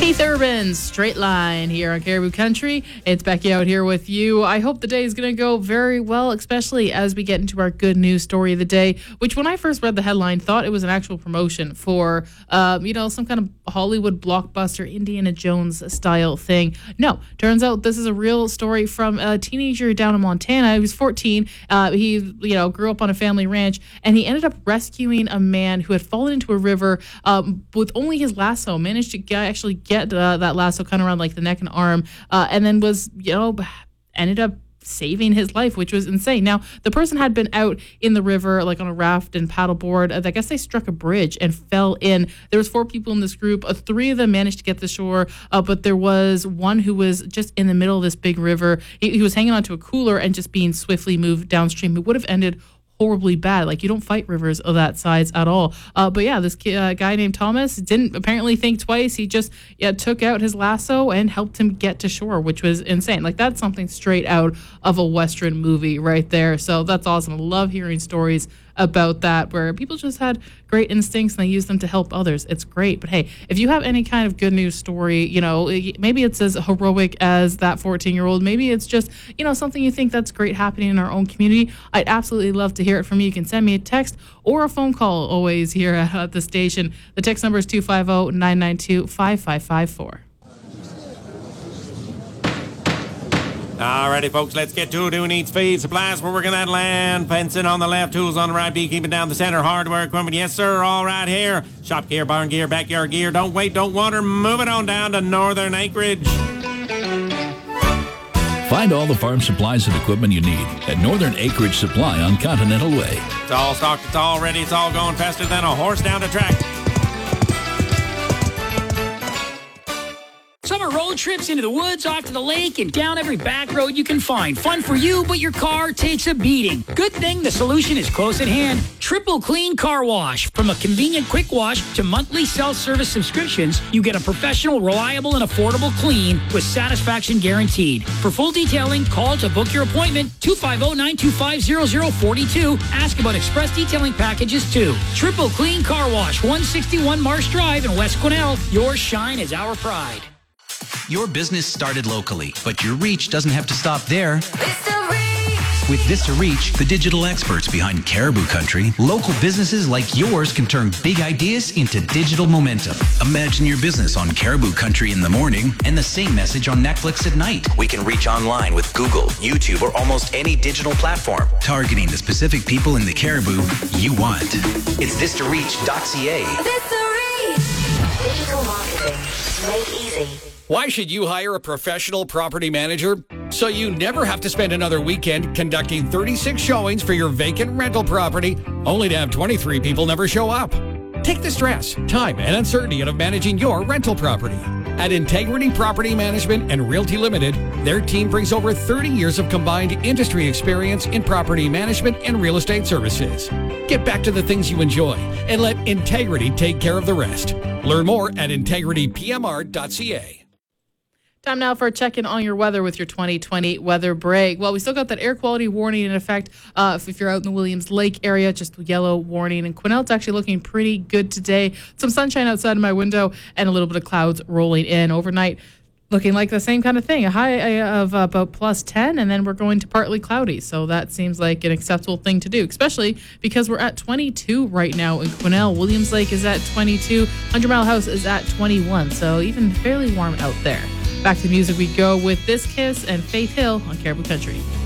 Keith Urban's Straight Line here on Caribou Country. It's Becky out here with you. I hope the day is going to go very well, especially as we get into our good news story of the day, which when I first read the headline, thought it was an actual promotion for, some kind of Hollywood blockbuster Indiana Jones style thing. No, turns out this is a real story from a teenager down in Montana. He was 14. He grew up on a family ranch, and he ended up rescuing a man who had fallen into a river with only his lasso. Managed to get that lasso kind of around like the neck and arm, and then was, ended up saving his life, which was insane. Now, the person had been out in the river, like on a raft and paddleboard. I guess they struck a bridge and fell in. There was 4 people in this group. 3 of them managed to get to the shore, but there was one who was just in the middle of this big river. He was hanging onto a cooler and just being swiftly moved downstream. It would have ended horribly bad. Like, you don't fight rivers of that size at all. But yeah, this guy named Thomas didn't apparently think twice. He just took out his lasso and helped him get to shore, which was insane. Like, that's something straight out of a Western movie right there. So that's awesome. I love hearing stories about that, where people just had great instincts and they use them to help others. It's great. But hey, if you have any kind of good news story, maybe it's as heroic as that 14-year-old, maybe it's just, something you think that's great happening in our own community, I'd absolutely love to hear it from you. You can send me a text or a phone call always here at the station. The text number is 250-992-5554. Alrighty, folks, let's get to it. Who needs feed? Supplies, we're working that land. Fencing on the left, tools on the right, beekeeping down the center, hardware equipment. Yes, sir, all right here. Shop gear, barn gear, backyard gear. Don't wait, don't wander. Move it on down to Northern Acreage. Find all the farm supplies and equipment you need at Northern Acreage Supply on Continental Way. It's all stocked, it's all ready, it's all going faster than a horse down the track. Summer road trips into the woods, off to the lake, and down every back road you can find. Fun for you, but your car takes a beating. Good thing the solution is close at hand. Triple Clean Car Wash. From a convenient quick wash to monthly self-service subscriptions, you get a professional, reliable, and affordable clean with satisfaction guaranteed. For full detailing, call to book your appointment, 250-925-0042. Ask about express detailing packages, too. Triple Clean Car Wash, 161 Marsh Drive in West Quesnel. Your shine is our pride. Your business started locally, but your reach doesn't have to stop there. With Vista Reach, the digital experts behind Caribou Country, local businesses like yours can turn big ideas into digital momentum. Imagine your business on Caribou Country in the morning and the same message on Netflix at night. We can reach online with Google, YouTube, or almost any digital platform, targeting the specific people in the Caribou you want. It's VistaReach.ca. Vista Reach. Digital marketing made easy. Why should you hire a professional property manager? So you never have to spend another weekend conducting 36 showings for your vacant rental property, only to have 23 people never show up. Take the stress, time, and uncertainty out of managing your rental property. At Integrity Property Management and Realty Limited, their team brings over 30 years of combined industry experience in property management and real estate services. Get back to the things you enjoy and let Integrity take care of the rest. Learn more at integritypmr.ca. Time now for a check-in on your weather with your 2020 weather break. Well, we still got that air quality warning in effect if you're out in the Williams Lake area, just yellow warning. And Quesnel, it's actually looking pretty good today. Some sunshine outside of my window and a little bit of clouds rolling in overnight. Looking like the same kind of thing, a high of about plus 10, and then we're going to partly cloudy. So that seems like an acceptable thing to do, especially because we're at 22 right now in Quesnel. Williams Lake is at 22. 100 Mile House is at 21. So even fairly warm out there. Back to music we go with This Kiss and Faith Hill on Caribou Country.